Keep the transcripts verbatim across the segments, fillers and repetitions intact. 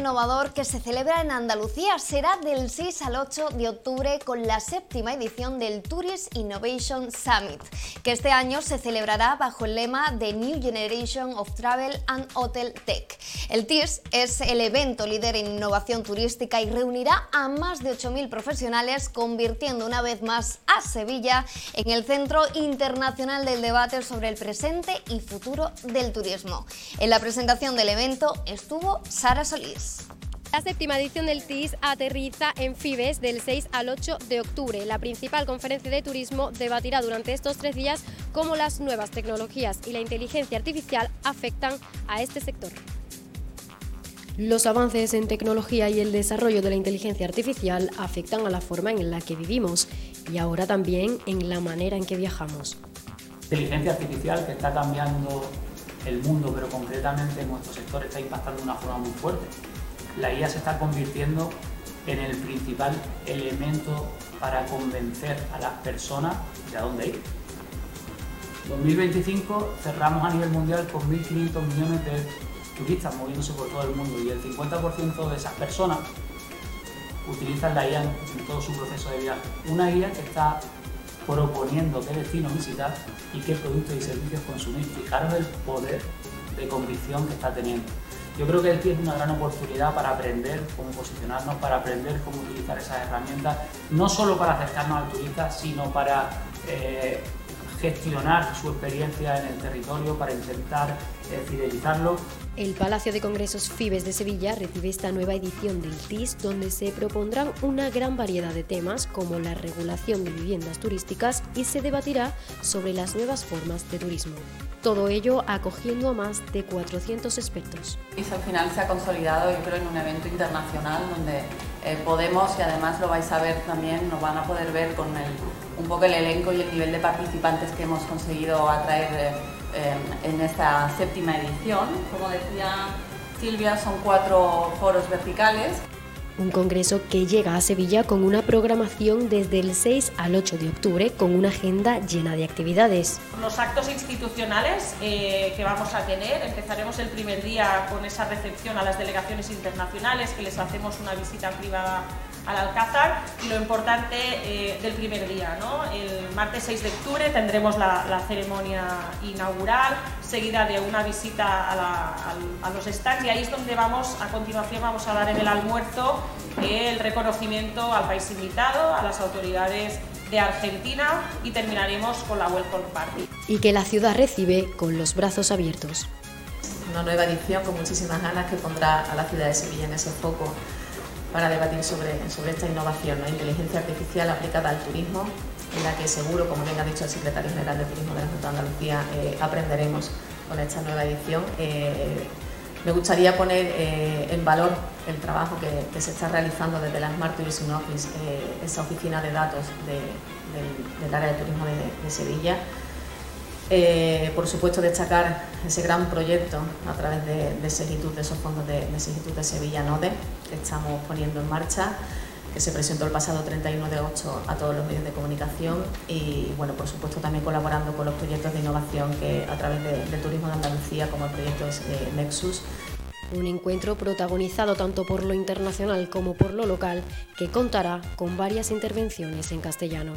innovador que se celebra en Andalucía. Será del seis al ocho de octubre con la séptima edición del Tourist Innovation Summit, que este año se celebrará bajo el lema The New Generation of Travel and Hotel Tech. El T I R S es el evento líder en innovación turística y reunirá a más de ocho mil profesionales, convirtiendo una vez más a Sevilla en el centro internacional del debate sobre el presente y futuro del turismo. En la presentación del evento estuvo Sara Solís. La séptima edición del T I R S aterriza en Fibes del seis al ocho de octubre. La principal conferencia de turismo debatirá durante estos tres días cómo las nuevas tecnologías y la inteligencia artificial afectan a este sector. Los avances en tecnología y el desarrollo de la inteligencia artificial afectan a la forma en la que vivimos y ahora también en la manera en que viajamos. Inteligencia artificial que está cambiando el mundo, pero concretamente en nuestro sector está impactando de una forma muy fuerte. La I A se está convirtiendo en el principal elemento para convencer a las personas de a dónde ir. dos mil veinticinco cerramos a nivel mundial con mil quinientos millones de turistas moviéndose por todo el mundo y el cincuenta por ciento de esas personas utilizan la I A en todo su proceso de viaje. Una guía que está proponiendo qué destino visitar y qué productos y servicios consumir. Fijaros el poder de convicción que está teniendo. Yo creo que el T I R S es una gran oportunidad para aprender cómo posicionarnos, para aprender cómo utilizar esas herramientas, no solo para acercarnos al turista, sino para eh, gestionar su experiencia en el territorio, para intentar eh, fidelizarlo. El Palacio de Congresos Fibes de Sevilla recibe esta nueva edición del T I R S, donde se propondrán una gran variedad de temas como la regulación de viviendas turísticas y se debatirá sobre las nuevas formas de turismo. Todo ello acogiendo a más de cuatrocientos expertos. Y al final se ha consolidado, yo creo, en un evento internacional donde eh, podemos, y además lo vais a ver también, nos van a poder ver con el, un poco el elenco y el nivel de participantes que hemos conseguido atraer eh, eh, en esta séptima edición. Como decía Silvia, son cuatro foros verticales. Un congreso que llega a Sevilla con una programación desde el seis al ocho de octubre con una agenda llena de actividades. Los actos institucionales eh, que vamos a tener, empezaremos el primer día con esa recepción a las delegaciones internacionales, que les hacemos una visita privada al Alcázar, y lo importante eh, del primer día, ¿no? El martes seis de octubre tendremos la, la ceremonia inaugural, seguida de una visita a, la, a, a los stands, y ahí es donde vamos, a continuación vamos a dar en el almuerzo eh, el reconocimiento al país invitado, a las autoridades de Argentina, y terminaremos con la Welcome Party. Y que la ciudad recibe con los brazos abiertos. Una nueva edición con muchísimas ganas que pondrá a la ciudad de Sevilla en ese foco para debatir sobre, sobre esta innovación, la inteligencia artificial aplicada al turismo, en la que seguro, como bien ha dicho el secretario general de Turismo de la Junta de Andalucía, eh, aprenderemos con esta nueva edición. Eh, me gustaría poner eh, en valor el trabajo que, que se está realizando desde la Smart Tourism Office, eh, esa oficina de datos de, de, del área de turismo de, de Sevilla. Eh, por supuesto, destacar ese gran proyecto a través de, de Segitur, de esos fondos de, de Segitur de Sevilla Node, que estamos poniendo en marcha, que se presentó el pasado treinta y uno de agosto a todos los medios de comunicación, y bueno, por supuesto también colaborando con los proyectos de innovación que a través de, del Turismo de Andalucía, como el proyecto eh, Nexus. Un encuentro protagonizado tanto por lo internacional como por lo local, que contará con varias intervenciones en castellano.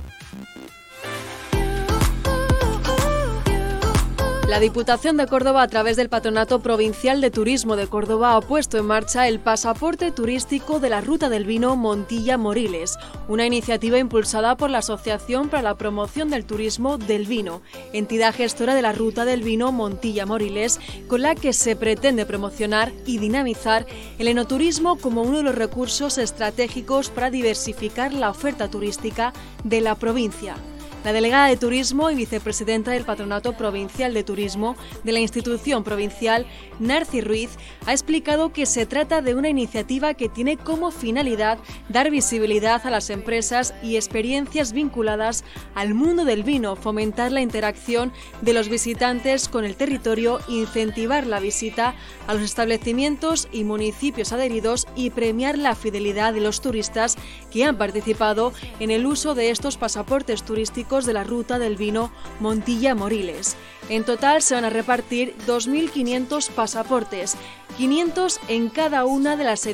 La Diputación de Córdoba, a través del Patronato Provincial de Turismo de Córdoba, ha puesto en marcha el pasaporte turístico de la Ruta del Vino Montilla-Moriles, una iniciativa impulsada por la Asociación para la Promoción del Turismo del Vino, entidad gestora de la Ruta del Vino Montilla-Moriles, con la que se pretende promocionar y dinamizar el enoturismo como uno de los recursos estratégicos para diversificar la oferta turística de la provincia. La delegada de Turismo y vicepresidenta del Patronato Provincial de Turismo de la institución provincial, Narci Ruiz, ha explicado que se trata de una iniciativa que tiene como finalidad dar visibilidad a las empresas y experiencias vinculadas al mundo del vino, fomentar la interacción de los visitantes con el territorio, incentivar la visita a los establecimientos y municipios adheridos y premiar la fidelidad de los turistas que han participado en el uso de estos pasaportes turísticos de la Ruta del Vino Montilla-Moriles. En total se van a repartir dos mil quinientos pasaportes, quinientos en cada una de las